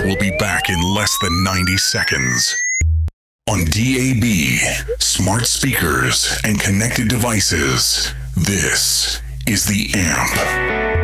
will be back in less than 90 seconds. On DAB, smart speakers, and connected devices, this is The Amp.